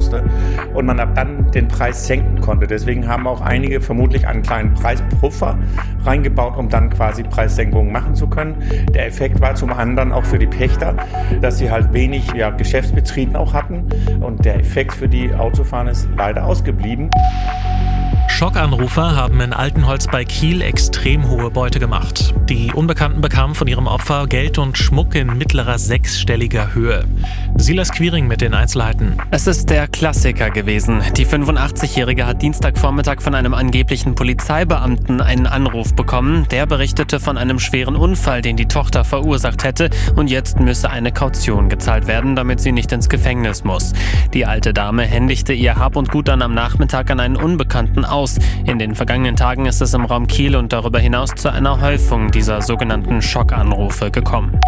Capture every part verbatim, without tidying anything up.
musste und man ab dann den Preis senken konnte. Deswegen haben auch einige vermutlich einen kleinen Preispuffer reingebaut, um dann quasi Preissenkungen machen zu können. Der Effekt war zum anderen auch für die Pächter, dass sie halt wenig ja, Geschäftsbetrieb auch hatten und der Effekt für die Autofahrer ist leider ausgeblieben. Schockanrufer haben in Altenholz bei Kiel extrem hohe Beute gemacht. Die Unbekannten bekamen von ihrem Opfer Geld und Schmuck in mittlerer sechsstelliger Höhe. Silas Quiring mit den Einzelheiten. Es ist der Klassiker gewesen. Die fünfundachtzigjährige hat Dienstagvormittag von einem angeblichen Polizeibeamten einen Anruf bekommen. Der berichtete von einem schweren Unfall, den die Tochter verursacht hätte und jetzt müsse eine Kaution gezahlt werden, damit sie nicht ins Gefängnis muss. Die alte Dame händigte ihr Hab und Gut dann am Nachmittag an einen Unbekannten aus. In den vergangenen Tagen ist es im Raum Kiel und darüber hinaus zu einer Häufung dieser sogenannten Schockanrufe gekommen.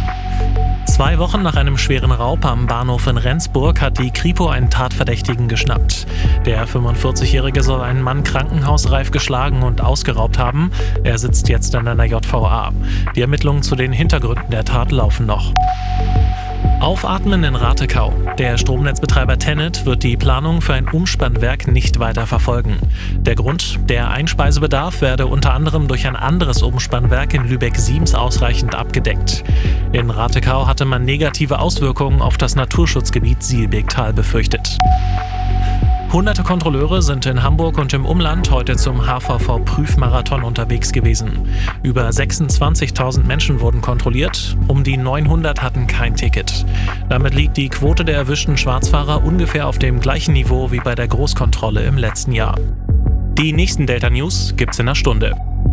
Zwei Wochen nach einem schweren Raub am Bahnhof in Rendsburg hat die Kripo einen Tatverdächtigen geschnappt. Der fünfundvierzigjährige soll einen Mann krankenhausreif geschlagen und ausgeraubt haben. Er sitzt jetzt in einer J V A. Die Ermittlungen zu den Hintergründen der Tat laufen noch. Aufatmen in Ratekau. Der Stromnetzbetreiber TenneT wird die Planung für ein Umspannwerk nicht weiter verfolgen. Der Grund? Der Einspeisebedarf werde unter anderem durch ein anderes Umspannwerk in Lübeck-Siems ausreichend abgedeckt. In Ratekau hatte man negative Auswirkungen auf das Naturschutzgebiet Sielbegtal befürchtet. Hunderte Kontrolleure sind in Hamburg und im Umland heute zum H V V-Prüfmarathon unterwegs gewesen. Über sechsundzwanzigtausend Menschen wurden kontrolliert, um die neunhundert hatten kein Ticket. Damit liegt die Quote der erwischten Schwarzfahrer ungefähr auf dem gleichen Niveau wie bei der Großkontrolle im letzten Jahr. Die nächsten Delta News gibt's in einer Stunde.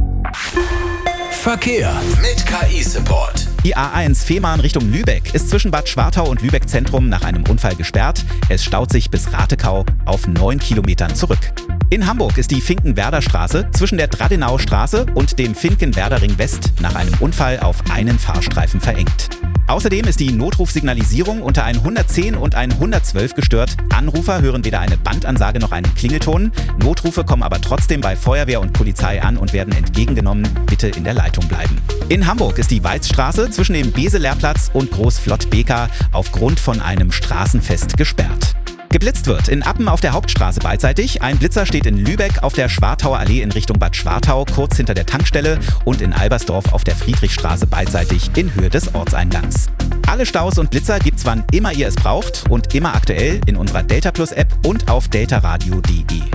Verkehr mit K I-Support. Die A eins Fehmarn Richtung Lübeck ist zwischen Bad Schwartau und Lübeck Zentrum nach einem Unfall gesperrt. Es staut sich bis Ratekau auf neun Kilometern zurück. In Hamburg ist die Finkenwerder Straße zwischen der Dradenaustraße und dem Finkenwerder Ring West nach einem Unfall auf einen Fahrstreifen verengt. Außerdem ist die Notrufsignalisierung unter hundertzehn und hundertzwölf gestört. Anrufer hören weder eine Bandansage noch einen Klingelton. Notrufe kommen aber trotzdem bei Feuerwehr und Polizei an und werden entgegengenommen. Bitte in der Leitung bleiben. In Hamburg ist die Weizstraße zwischen dem Beselehrplatz und Großflott-Beker aufgrund von einem Straßenfest gesperrt. Geblitzt wird in Appen auf der Hauptstraße beidseitig. Ein Blitzer steht in Lübeck auf der Schwartauer Allee in Richtung Bad Schwartau, kurz hinter der Tankstelle, und in Albersdorf auf der Friedrichstraße beidseitig in Höhe des Ortseingangs. Alle Staus und Blitzer gibt's, wann immer ihr es braucht und immer aktuell in unserer Delta Plus App und auf deltaradio punkt de.